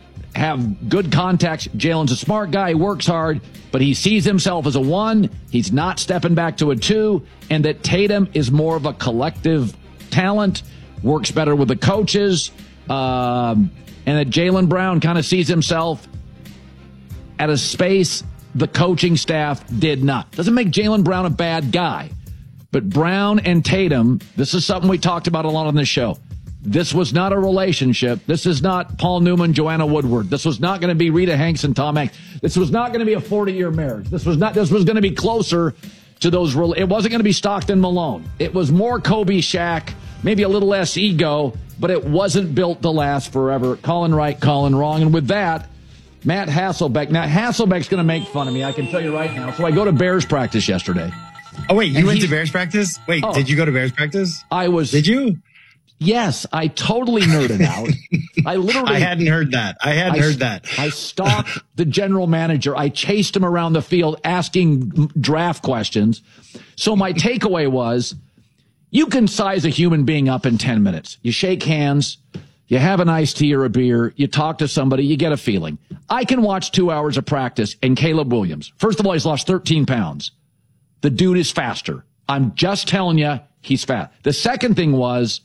have good contacts. Jalen's a smart guy, works hard, but he sees himself as a one. He's not stepping back to a two. And that Tatum is more of a collective talent, works better with the coaches, um, and that Jaylen Brown kind of sees himself at a space the coaching staff did not. Doesn't make Jaylen Brown a bad guy, but Brown and Tatum, this is something we talked about a lot on this show. This was not a relationship. This is not Paul Newman, Joanna Woodward. This was not going to be Rita Hanks and Tom Hanks. This was not going to be a forty-year marriage. This was not. This was going to be closer to those. It wasn't going to be Stockton Malone. It was more Kobe, Shaq, maybe a little less ego, but it wasn't built to last forever. Colin right, Colin wrong. And with that, Matt Hasselbeck. Now, Hasselbeck's going to make fun of me, I can tell you right now. So I go to Bears practice yesterday. Oh, wait, you and went he, to Bears practice? Wait, oh, did you go to Bears practice? I was. Did you? Yes, I totally nerded out. I literally. I hadn't heard that. I hadn't I, heard that. I stalked the general manager. I chased him around the field asking draft questions. So my takeaway was, you can size a human being up in ten minutes. You shake hands, you have an iced tea or a beer, you talk to somebody, you get a feeling. I can watch two hours of practice and Caleb Williams. First of all, he's lost thirteen pounds. The dude is faster. I'm just telling you, he's fast. The second thing was,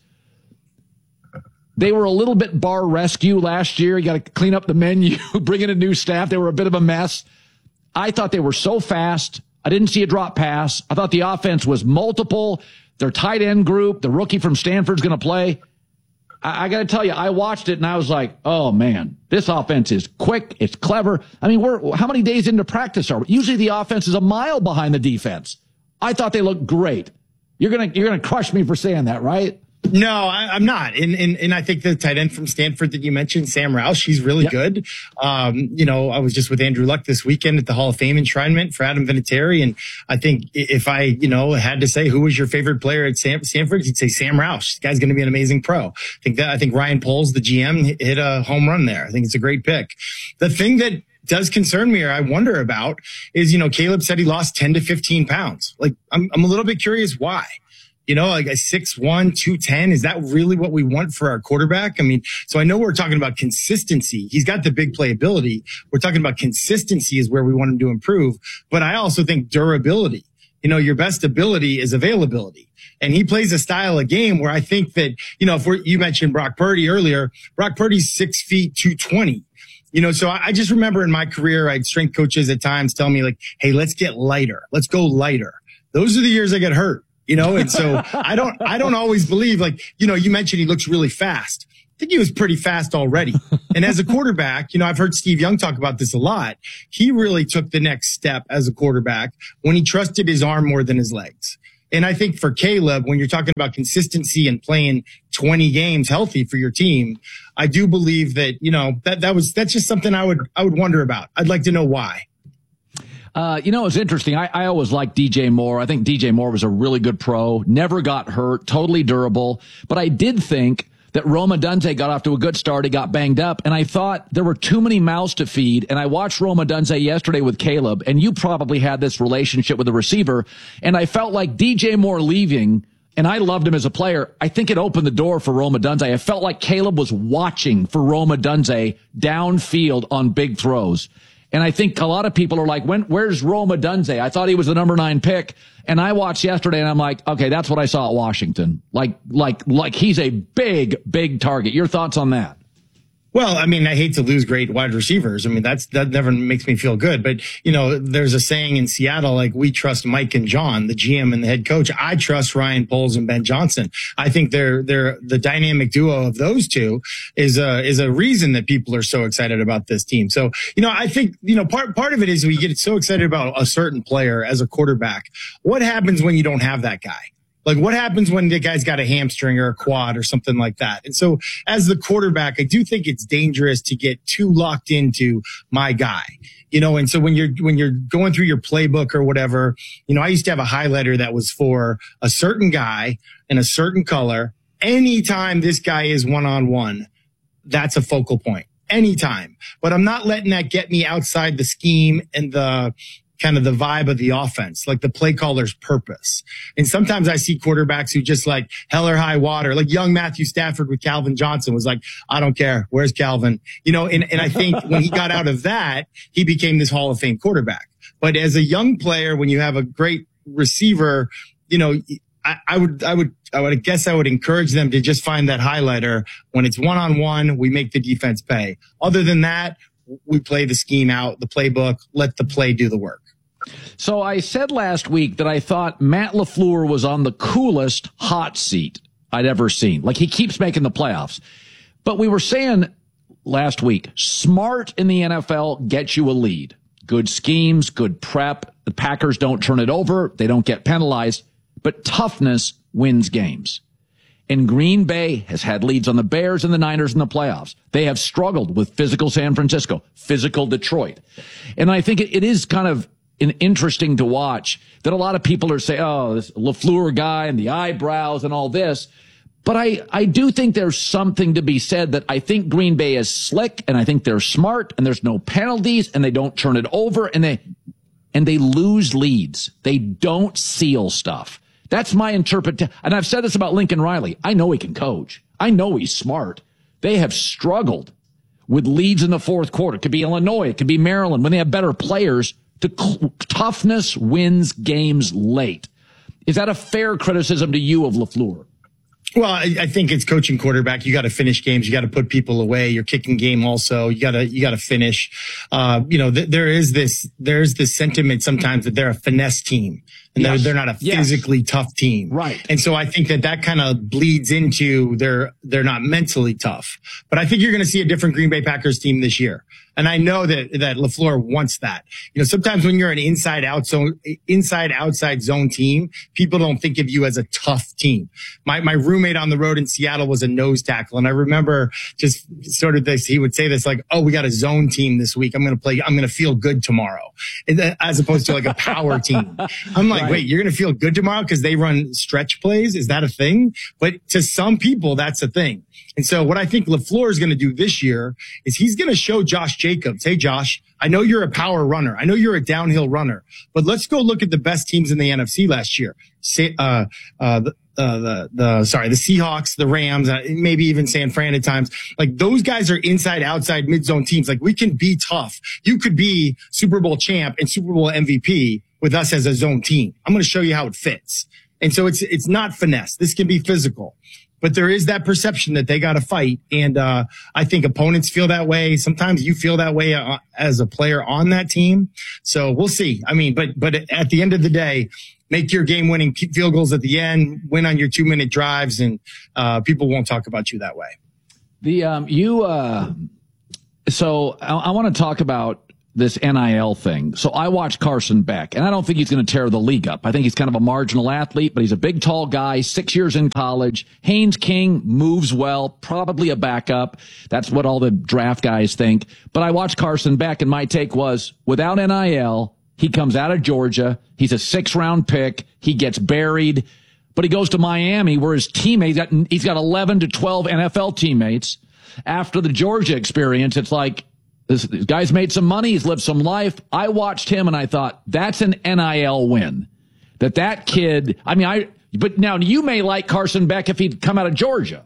they were a little bit bar rescue last year. You got to clean up the menu, bring in a new staff. They were a bit of a mess. I thought they were so fast. I didn't see a drop pass. I thought the offense was multiple. Their tight end group, the rookie from Stanford's going to play. I, I got to tell you, I watched it and I was like, oh man, this offense is quick. It's clever. I mean, we're how many days into practice are we? Usually the offense is a mile behind the defense. I thought they looked great. You're going to, you're going to crush me for saying that, right? No, I, I'm not. And, and and I think the tight end from Stanford that you mentioned, Sam Roush, he's really yep. good. Um, you know, I was just with Andrew Luck this weekend at the Hall of Fame enshrinement for Adam Vinatieri. And I think if I, you know, had to say who was your favorite player at Sam, Stanford, you'd say Sam Roush. This guy's going to be an amazing pro. I think that, I think Ryan Poles, the G M, hit a home run there. I think it's a great pick. The thing that does concern me, or I wonder about, is, you know, Caleb said he lost ten to fifteen pounds. Like, I'm, I'm a little bit curious why. You know, like a six one, two ten, is that really what we want for our quarterback? I mean, so I know we're talking about consistency. He's got the big playability. We're talking about consistency is where we want him to improve. But I also think durability You know, your best ability is availability. And he plays a style of game where I think that, you know, if we're, you mentioned Brock Purdy earlier, Brock Purdy's six feet, two twenty. You know, so I just remember in my career, I had strength coaches at times tell me like, hey, let's get lighter. Let's go lighter. Those are the years I get hurt, you know? And so I don't, I don't always believe like, you know, you mentioned he looks really fast. I think he was pretty fast already. And as a quarterback, you know, I've heard Steve Young talk about this a lot. He really took the next step as a quarterback when he trusted his arm more than his legs. And I think for Caleb, when you're talking about consistency and playing twenty games healthy for your team, I do believe that, you know, that, that was, that's just something I would, I would wonder about. I'd like to know why. Uh, you know, it's interesting. I, I always liked D J Moore. I think D J Moore was a really good pro, never got hurt, totally durable. But I did think that Rome Odunze got off to a good start. He got banged up, and I thought there were too many mouths to feed. And I watched Rome Odunze yesterday with Caleb, and you probably had this relationship with the receiver. And I felt like D J Moore leaving, and I loved him as a player. I think it opened the door for Rome Odunze. I felt like Caleb was watching for Rome Odunze downfield on big throws. And I think a lot of people are like, when, where's Rome Odunze? I thought he was the number nine pick. And I watched yesterday and I'm like, okay, that's what I saw at Washington. Like, like, like he's a big, big target. Your thoughts on that? Well, I mean, I hate to lose great wide receivers. I mean, that's, that never makes me feel good. But, you know, there's a saying in Seattle, like, we trust Mike and John, the G M and the head coach. I trust Ryan Poles and Ben Johnson. I think they're, they're, the dynamic duo of those two is a, is a reason that people are so excited about this team. So, you know, I think, you know, part, part of it is we get so excited about a certain player as a quarterback. What happens when you don't have that guy? Like, what happens when the guy's got a hamstring or a quad or something like that? And so as the quarterback, I do think it's dangerous to get too locked into my guy, you know? And so when you're, when you're going through your playbook or whatever, you know, I used to have a highlighter that was for a certain guy in a certain color. Anytime this guy is one-on-one, that's a focal point. Anytime. But I'm not letting that get me outside the scheme and the, kind of the vibe of the offense, like the play caller's purpose. And sometimes I see quarterbacks who just like hell or high water, like young Matthew Stafford with Calvin Johnson was like, I don't care. Where's Calvin? You know, and, and I think when he got out of that, he became this Hall of Fame quarterback. But as a young player, when you have a great receiver, you know, I, I would, I would, I would guess I would encourage them to just find that highlighter. When it's one on one, we make the defense pay. Other than that, we play the scheme out, the playbook, let the play do the work. So I said last week that I thought Matt LaFleur was on the coolest hot seat I'd ever seen. Like, he keeps making the playoffs. But we were saying last week, smart in the N F L gets you a lead. Good schemes, good prep. The Packers don't turn it over. They don't get penalized. But toughness wins games. And Green Bay has had leads on the Bears and the Niners in the playoffs. They have struggled with physical San Francisco, physical Detroit. And I think it, it is kind of interesting to watch that a lot of people are saying, oh, this LaFleur guy and the eyebrows and all this. But I, I do think there's something to be said that I think Green Bay is slick and I think they're smart and there's no penalties and they don't turn it over and they, and they lose leads. They don't seal stuff. That's my interpretation. And I've said this about Lincoln Riley. I know he can coach. I know he's smart. They have struggled with leads in the fourth quarter. It could be Illinois. It could be Maryland when they have better players. The toughness wins games late. Is that a fair criticism to you of LaFleur? Well, I, I think it's coaching quarterback. You got to finish games. You got to put people away. Your kicking game also. You got to you got to finish. Uh, you know, th- there is this there's this sentiment sometimes that they're a finesse team and yes. they're they're not a yes. physically tough team. Right. And so I think that that kind of bleeds into they're they're not mentally tough. But I think you're going to see a different Green Bay Packers team this year. And I know that, that LaFleur wants that. You know, sometimes when you're an inside out zone, inside outside zone team, people don't think of you as a tough team. My, my roommate on the road in Seattle was a nose tackle. And I remember just sort of this, he would say this like, oh, we got a zone team this week. I'm going to play, I'm going to feel good tomorrow. As opposed to like a power team. I'm like, right. wait, you're going to feel good tomorrow because they run stretch plays? Is that a thing? But to some people, that's a thing. And so what I think LaFleur is going to do this year is he's going to show Josh Jacobs, hey, Josh, I know you're a power runner. I know you're a downhill runner, but let's go look at the best teams in the N F C last year. Say, uh, uh, the, uh, the, the, sorry, the Seahawks, the Rams, uh, maybe even San Fran at times. Like those guys are inside, outside, mid-zone teams. Like we can be tough. You could be Super Bowl champ and Super Bowl M V P, with us as a zone team. I'm going to show you how it fits. And so it's, it's not finesse. This can be physical, but there is that perception that they got to fight. And, uh, I think opponents feel that way. Sometimes you feel that way uh, as a player on that team. So we'll see. I mean, but, but at the end of the day, make your game winning field goals at the end, win on your two minute drives, and, uh, people won't talk about you that way. The, um, you, uh, so I, I want to talk about this N I L thing. So I watched Carson Beck, and I don't think he's going to tear the league up. I think he's kind of a marginal athlete, but he's a big, tall guy, six years in college. Haynes King moves well, probably a backup. That's what all the draft guys think. But I watched Carson Beck, and my take was, without N I L, he comes out of Georgia. He's a six-round pick. He gets buried. But he goes to Miami, where his teammates, he's got eleven to twelve N F L teammates. After the Georgia experience, it's like, This, this guy's made some money. He's lived some life. I watched him and I thought, that's an N I L win. That that kid, I mean, I, but now you may like Carson Beck if he'd come out of Georgia.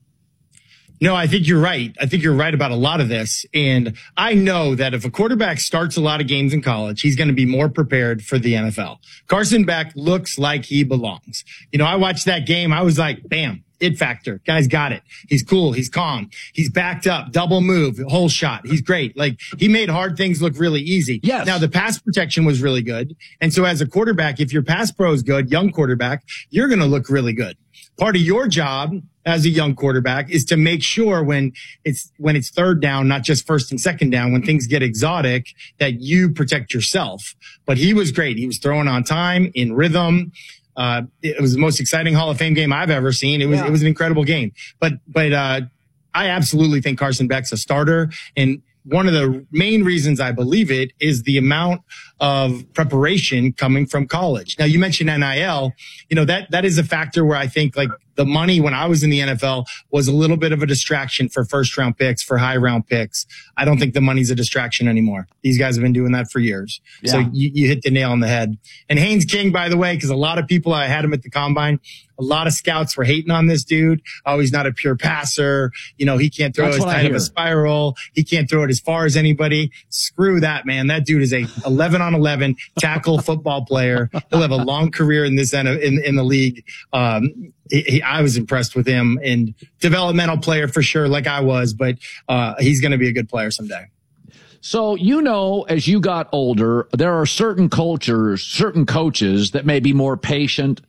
No, I think you're right. I think you're right about a lot of this. And I know that if a quarterback starts a lot of games in college, he's going to be more prepared for the N F L. Carson Beck looks like he belongs. You know, I watched that game. I was like, bam. It factor. Guy's got it. He's cool. He's calm. He's backed up. Double move. Whole shot. He's great. Like, he made hard things look really easy. Yes. Now, the pass protection was really good. And so as a quarterback, if your pass pro is good, young quarterback, you're going to look really good. Part of your job as a young quarterback is to make sure when it's, when it's third down, not just first and second down, when things get exotic, that you protect yourself. But he was great. He was throwing on time, in rhythm. Uh, it was the most exciting Hall of Fame game I've ever seen. It was, yeah. it was an incredible game. But, but, uh, I absolutely think Carson Beck's a starter. And one of the main reasons I believe it is the amount of preparation coming from college. Now, you mentioned N I L. You know, that, that is a factor where I think, like, the money when I was in the N F L was a little bit of a distraction for first round picks, for high round picks. I don't think the money's a distraction anymore. These guys have been doing that for years. Yeah. So you, you hit the nail on the head. And Haynes King, by the way, because a lot of people, I had him at the combine. A lot of scouts were hating on this dude. Oh, he's not a pure passer. You know, he can't throw as tight of a spiral. He can't throw it as far as anybody. Screw that, man. That dude is a eleven on eleven tackle football player. He'll have a long career in this in, in, in the league. Um, he, he, I was impressed with him, and developmental player for sure, like I was, but, uh, he's going to be a good player someday. So, you know, as you got older, there are certain cultures, certain coaches that may be more patient.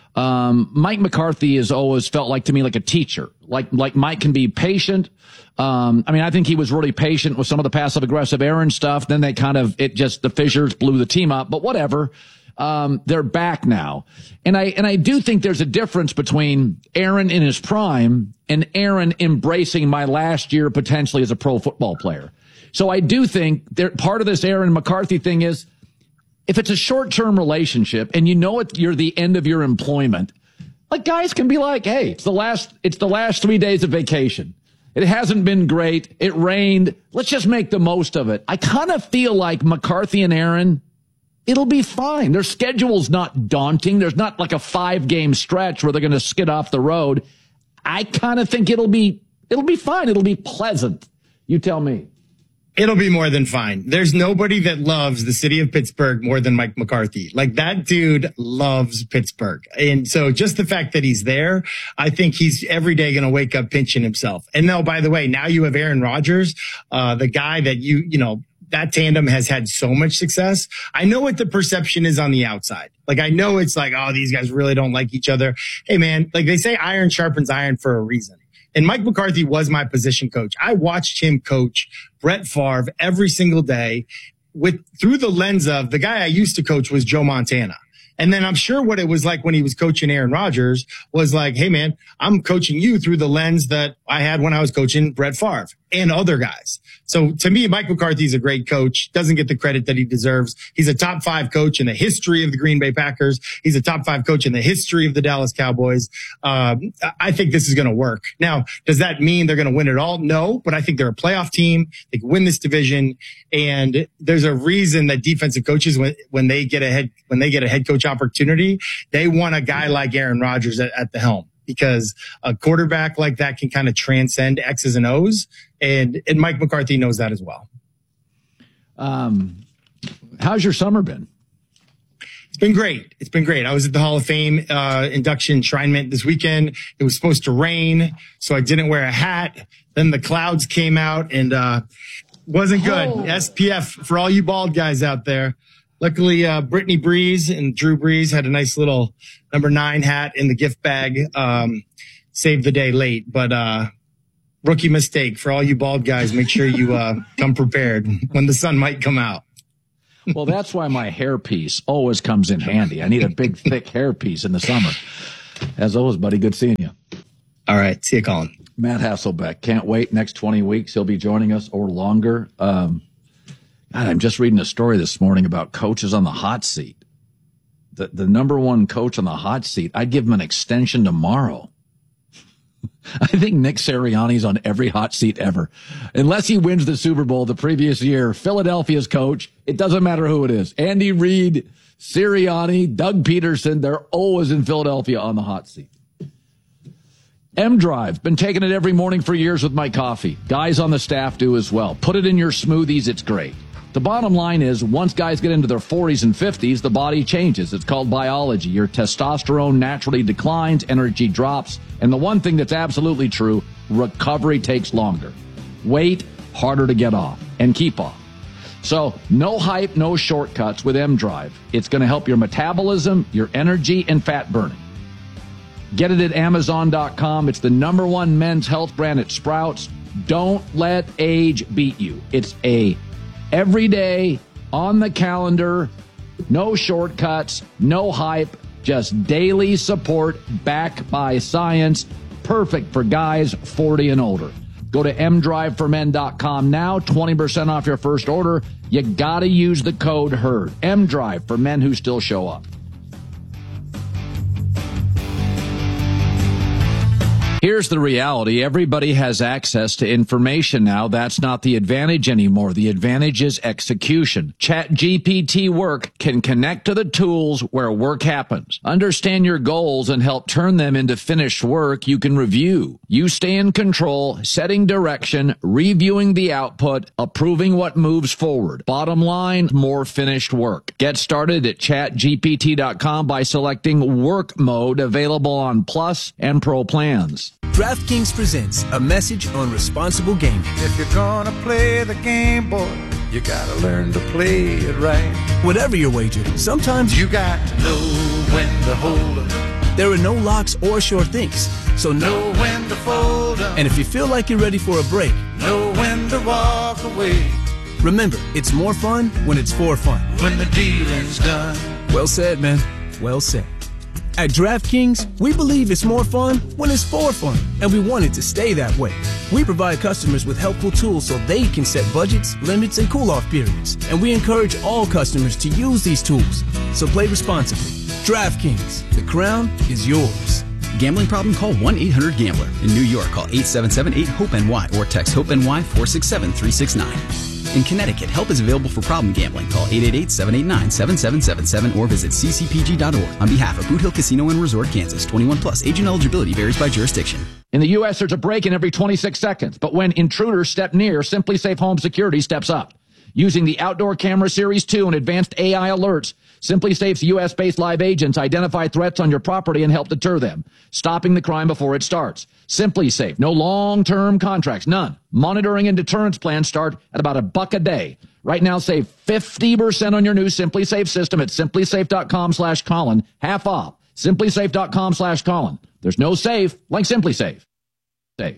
Um, Mike McCarthy has always felt like to me like a teacher. Like, like Mike can be patient. Um, I mean, I think he was really patient with some of the passive aggressive Aaron stuff. Then they kind of, it just, the fissures blew the team up, but whatever. Um, they're back now. And I, and I do think there's a difference between Aaron in his prime and Aaron embracing my last year potentially as a pro football player. So I do think there, part of this Aaron McCarthy thing is, if it's a short-term relationship and you know it, you're the end of your employment, like, guys can be like, hey, it's the last, it's the last three days of vacation. It hasn't been great. It rained. Let's just make the most of it. I kind of feel like McCarthy and Aaron, it'll be fine. Their schedule's not daunting. There's not like a five-game stretch where they're going to skid off the road. I kind of think it'll be, it'll be fine. It'll be pleasant. You tell me. It'll be more than fine. There's nobody that loves the city of Pittsburgh more than Mike McCarthy. Like, that dude loves Pittsburgh. And so just the fact that he's there, I think he's every day going to wake up pinching himself. And no, by the way, now you have Aaron Rodgers, uh, the guy that you, you know, that tandem has had so much success. I know what the perception is on the outside. Like, I know it's like, oh, these guys really don't like each other. Hey, man, like they say, iron sharpens iron for a reason. And Mike McCarthy was my position coach. I watched him coach Brett Favre every single day with through the lens of the guy I used to coach was Joe Montana. And then I'm sure what it was like when he was coaching Aaron Rodgers was like, hey, man, I'm coaching you through the lens that I had when I was coaching Brett Favre and other guys. So to me, Mike McCarthy is a great coach, doesn't get the credit that he deserves. He's a top five coach in the history of the Green Bay Packers. He's a top five coach in the history of the Dallas Cowboys. Um, I think this is going to work. Now, does that mean they're going to win it all? No, but I think they're a playoff team. They can win this division. And there's a reason that defensive coaches, when, when they get a head, when they get a head coach opportunity, they want a guy like Aaron Rodgers at, at the helm. Because a quarterback like that can kind of transcend X's and O's, and, and Mike McCarthy knows that as well. Um, how's your summer been? It's been great. It's been great. I was at the Hall of Fame uh, induction enshrinement this weekend. It was supposed to rain, so I didn't wear a hat. Then the clouds came out and uh wasn't good. Oh. S P F for all you bald guys out there. Luckily, uh Brittany Breeze and Drew Brees had a nice little number nine hat in the gift bag. Um, saved the day late, but uh rookie mistake for all you bald guys. Make sure you uh come prepared when the sun might come out. Well, that's why my hairpiece always comes in handy. I need a big, thick hairpiece in the summer. As always, buddy, good seeing you. All right. See you, Colin. Matt Hasselbeck. Can't wait. Next twenty weeks, he'll be joining us or longer. Um, God, I'm just reading a story this morning about coaches on the hot seat. The, the number one coach on the hot seat, I'd give him an extension tomorrow. I think Nick Sirianni's on every hot seat ever. Unless he wins the Super Bowl the previous year, Philadelphia's coach, it doesn't matter who it is. Andy Reid, Sirianni, Doug Peterson, they're always in Philadelphia on the hot seat. M-Drive, been taking it every morning for years with my coffee. Guys on the staff do as well. Put it in your smoothies, it's great. The bottom line is, once guys get into their forties and fifties, the body changes. It's called biology. Your testosterone naturally declines, energy drops, and the one thing that's absolutely true, recovery takes longer. Weight, harder to get off and keep off. So, no hype, no shortcuts with M-Drive. It's going to help your metabolism, your energy, and fat burning. Get it at Amazon dot com. It's the number one men's health brand at Sprouts. Don't let age beat you. It's a every day, on the calendar, no shortcuts, no hype, just daily support backed by science. Perfect for guys forty and older. Go to M drive for men dot com now, twenty percent off your first order. You gotta use the code HERD. M-Drive for men who still show up. Here's the reality. Everybody has access to information now. That's not the advantage anymore. The advantage is execution. ChatGPT Work can connect to the tools where work happens. Understand your goals and help turn them into finished work you can review. You stay in control, setting direction, reviewing the output, approving what moves forward. Bottom line, more finished work. Get started at chat G P T dot com by selecting Work Mode, available on Plus and Pro plans. DraftKings presents a message on responsible gaming. If you're gonna play the game, boy, you gotta learn to play it right. Whatever your wager, sometimes you got to know when to hold up. There are no locks or sure things, so know when to fold up. And if you feel like you're ready for a break, know when to walk away. Remember, it's more fun when it's for fun. When the dealing's done. Well said, man. Well said. At DraftKings, we believe it's more fun when it's for fun, and we want it to stay that way. We provide customers with helpful tools so they can set budgets, limits, and cool-off periods, and we encourage all customers to use these tools. So play responsibly. DraftKings, the crown is yours. Gambling problem? Call one eight hundred gambler. In New York, call eight seven seven eight hope N Y or text HOPE-NY four six seven three six nine. In Connecticut, help is available for problem gambling. Call eight eight eight seven eight nine seven seven seven seven or visit c c p g dot org. On behalf of Boot Hill Casino and Resort, Kansas, twenty-one plus. Age and eligibility varies by jurisdiction. In the U S, there's a break-in every twenty-six seconds. But when intruders step near, Simply Safe Home Security steps up. Using the Outdoor Camera Series two and advanced A I alerts, Simply Safe's U S-based live agents identify threats on your property and help deter them, stopping the crime before it starts. Simply Safe, no long-term contracts, none. Monitoring and deterrence plans start at about a buck a day. Right now, save fifty percent on your new Simply Safe system at simply safe dot com slash Colin. Half off. simply safe dot com slash Colin. There's no safe like Simply Safe. Safe.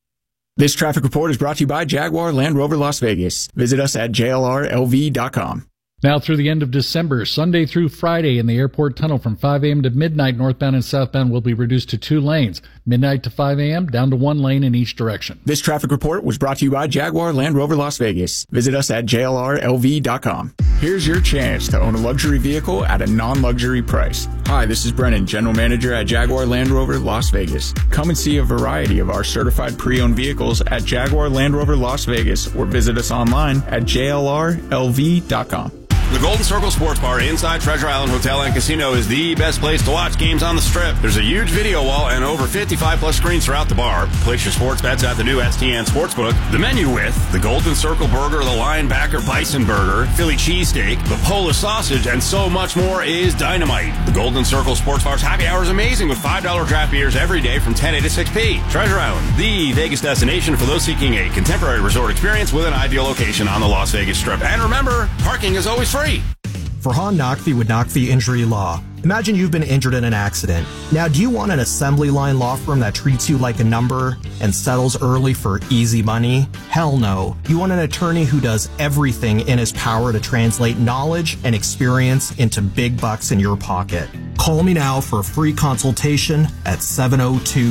This traffic report is brought to you by Jaguar Land Rover Las Vegas. Visit us at J L R L V dot com. Now through the end of December, Sunday through Friday in the airport tunnel from five a.m. to midnight, northbound and southbound will be reduced to two lanes. Midnight to five a.m., down to one lane in each direction. This traffic report was brought to you by Jaguar Land Rover Las Vegas. Visit us at J L R L V dot com. Here's your chance to own a luxury vehicle at a non-luxury price. Hi, this is Brennan, General Manager at Jaguar Land Rover Las Vegas. Come and see a variety of our certified pre-owned vehicles at Jaguar Land Rover Las Vegas or visit us online at J L R L V dot com. The Golden Circle Sports Bar inside Treasure Island Hotel and Casino is the best place to watch games on the Strip. There's a huge video wall and over fifty-five plus screens throughout the bar. Place your sports bets at the new S T N Sportsbook. The menu with the Golden Circle Burger, the Linebacker Bison Burger, Philly Cheesesteak, the Polish Sausage, and so much more is dynamite. The Golden Circle Sports Bar's happy hour is amazing with five dollar draft beers every day from ten a to six p. Treasure Island, the Vegas destination for those seeking a contemporary resort experience with an ideal location on the Las Vegas Strip. And remember, parking is always free. Farhan Naqvi with Naqvi Injury Law. Imagine you've been injured in an accident. Now, do you want an assembly line law firm that treats you like a number and settles early for easy money? Hell no. You want an attorney who does everything in his power to translate knowledge and experience into big bucks in your pocket. Call me now for a free consultation at seven oh two